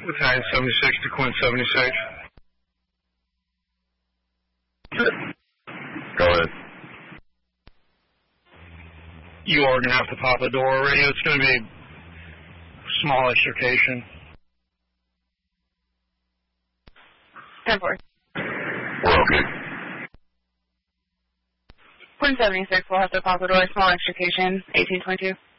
With 976 to Quint 76. Go ahead. You are going to have to pop a door already. It's going to be small extrication. 10-4. We're okay. Quint 76 will have to pop a door, small extrication, 1822.